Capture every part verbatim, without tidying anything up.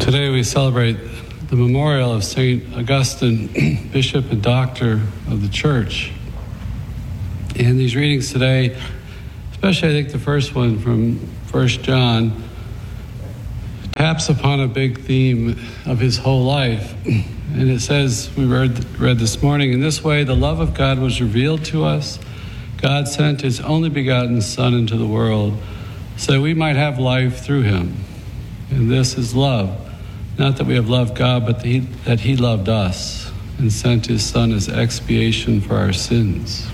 Today we celebrate the memorial of Saint Augustine, Bishop and Doctor of the Church. And these readings today, especially I think the first one from First John, taps upon a big theme of his whole life. And it says, we read, read this morning, in this way the love of God was revealed to us. God sent his only begotten Son into the world so that we might have life through him. And this is love. Not that we have loved God, but that he, that he loved us and sent his Son as expiation for our sins.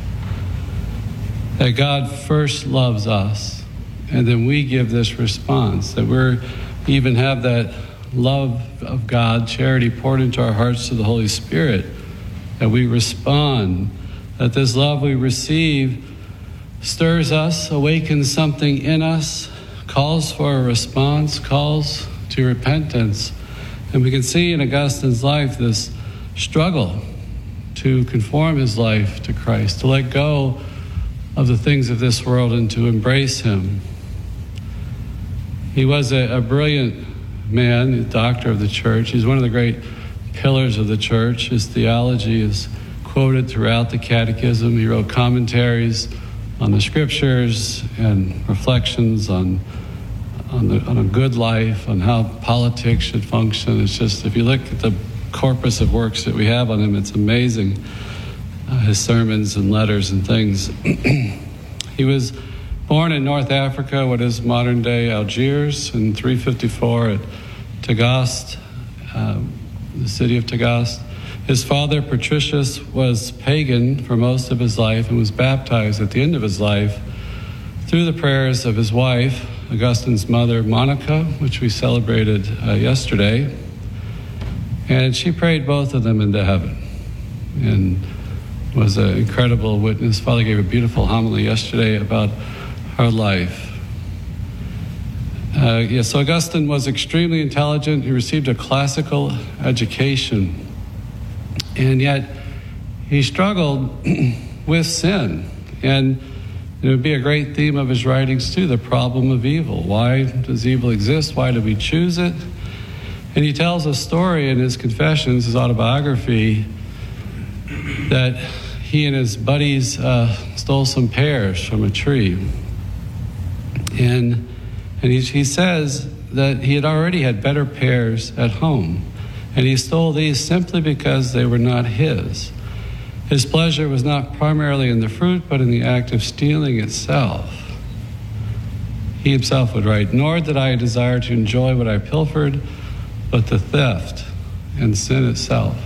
That God first loves us, and then we give this response, that we even have that love of God, charity poured into our hearts through the Holy Spirit, that we respond, that this love we receive stirs us, awakens something in us, calls for a response, calls to repentance. And we can see in Augustine's life this struggle to conform his life to Christ, to let go of the things of this world and to embrace him. He was a, a brilliant man, a doctor of the church. He's one of the great pillars of the church. His theology is quoted throughout the catechism. He wrote commentaries on the scriptures and reflections on On, the, on a good life, on how politics should function. It's just, if you look at the corpus of works that we have on him, it's amazing, uh, his sermons and letters and things. He was born in North Africa, what is modern-day Algiers, in three fifty-four at Tagaste, um, the city of Tagaste. His father, Patricius, was pagan for most of his life and was baptized at the end of his life through the prayers of his wife, Augustine's mother, Monica, which we celebrated uh, yesterday. And she prayed both of them into heaven and was an incredible witness. Father gave a beautiful homily yesterday about her life. Uh, yes, so Augustine was extremely intelligent. He received a classical education. And yet he struggled with sin. And it would be a great theme of his writings, too, the problem of evil. Why does evil exist? Why do we choose it? And he tells a story in his Confessions, his autobiography, that he and his buddies uh, stole some pears from a tree. And, and he, he says that he had already had better pears at home. And he stole these simply because they were not his. His pleasure was not primarily in the fruit, but in the act of stealing itself. He himself would write, nor did I desire to enjoy what I pilfered, but the theft and sin itself.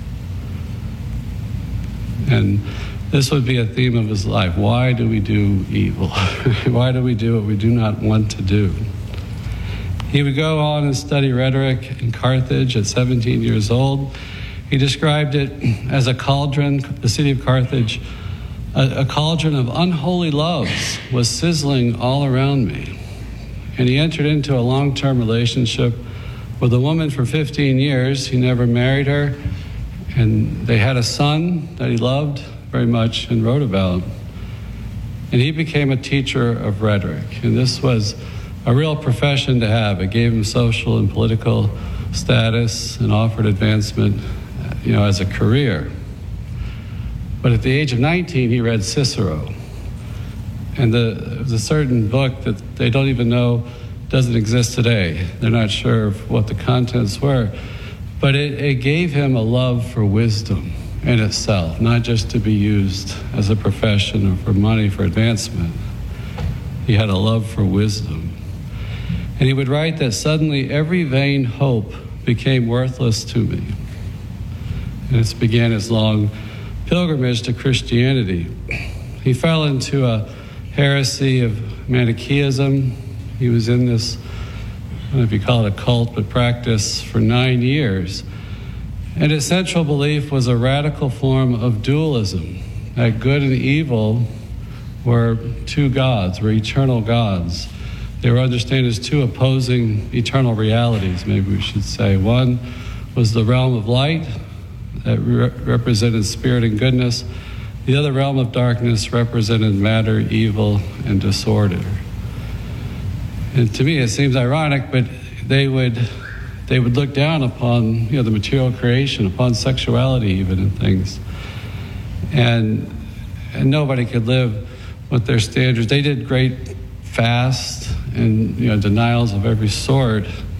And this would be a theme of his life. Why do we do evil? Why do we do what we do not want to do? He would go on and study rhetoric in Carthage at seventeen years old. He described it as a cauldron, the city of Carthage, a, a cauldron of unholy loves was sizzling all around me. And he entered into a long-term relationship with a woman for fifteen years. He never married her. And they had a son that he loved very much and wrote about. And he became a teacher of rhetoric. And this was a real profession to have. It gave him social and political status and offered advancement, you know, as a career. But at the age of nineteen, he read Cicero. And the, it was a certain book that they don't even know doesn't exist today. They're not sure of what the contents were. But it, it gave him a love for wisdom in itself, not just to be used as a profession or for money, for advancement. He had a love for wisdom. And he would write that suddenly every vain hope became worthless to me. And this began his long pilgrimage to Christianity. He fell into a heresy of Manichaeism. He was in this, I don't know if you call it a cult, but practice for nine years. And his central belief was a radical form of dualism, that good and evil were two gods, were eternal gods. They were understood as two opposing eternal realities, maybe we should say. One was the realm of light, that re- represented spirit and goodness. The other realm of darkness represented matter, evil, and disorder. And to me, it seems ironic, but they would they would look down upon, you know, the material creation, upon sexuality even and things. And, and nobody could live with their standards. They did great fasts and, you know, denials of every sort.